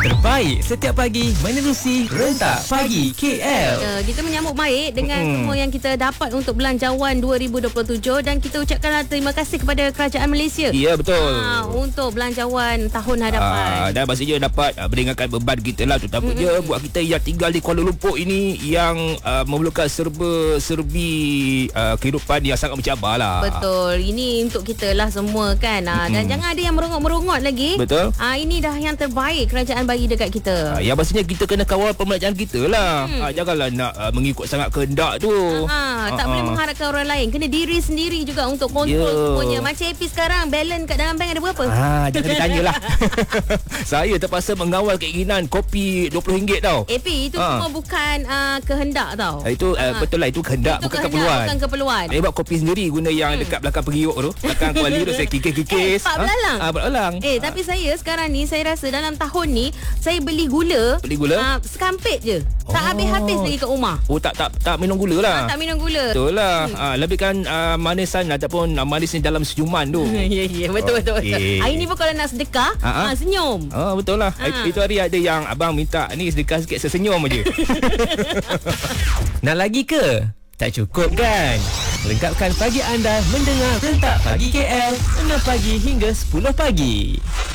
Terbaik setiap pagi menerusi Rentak Pagi KL. Kita menyambut baik dengan semua yang kita dapat untuk Belanjawan 2027 dan kita ucapkanlah terima kasih kepada Kerajaan Malaysia. Ya, betul. Untuk Belanjawan tahun hadapan. Dan pastinya dapat meringankan beban kita lah, terutamanya buat kita yang tinggal di Kuala Lumpur ini yang memerlukan serba-serbi kehidupan yang sangat mencabar lah. Betul. Ini untuk kita lah semua kan. Dan jangan ada yang merungut-merungut lagi. Betul. Ini dah yang terbaik kerajaan bagi dekat kita. Yang pastinya kita kena kawal pembelanjaan kita lah. Janganlah nak mengikut sangat kehendak tu. Tak boleh mengharapkan orang lain. Kena diri sendiri juga untuk kontrol semuanya. Macam AP sekarang, balance kat dalam bank ada berapa? Jangan ditanya lah. Saya terpaksa mengawal keinginan kopi RM20 tau. AP itu semua bukan kehendak tau. Itu betul lah, itu kehendak, itu bukan kehendak, keperluan. bukan keperluan. Saya buat kopi sendiri guna yang dekat belakang periuk tu. Belakang kuali tu saya kikis-kikis. Pak belalang. Belalang. Tapi saya sekarang ni, saya rasa dalam tahun ni saya beli gula. Beli gula? Sekampit je. Tak habis-habis lagi kat rumah. Tak minum gula lah. Tak minum gula. Betul lah. Lebihkan manisan ataupun manis ni dalam senyuman tu. Ya, betul. Hari ni pun kalau nak sedekah, senyum. Betul lah. Itu hari ada yang abang minta ni sedekah sikit, saya senyum aje. Nak lagi ke? Tak cukup kan? Lengkapkan pagi anda mendengar Rentak Pagi KL 6 pagi hingga 10 pagi.